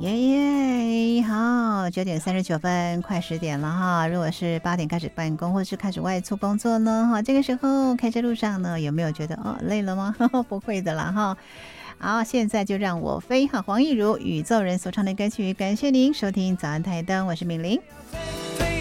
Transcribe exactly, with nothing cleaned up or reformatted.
耶耶，好，九点三十九分，快十点了哈。如果是八点开始办公，或者是开始外出工作呢，哈，这个时候开车路上呢，有没有觉得哦累了吗？不会的啦哈。好，现在就让我飞哈，黄义如宇宙人所唱的歌曲，感谢您收听早安台灯，我是敏玲。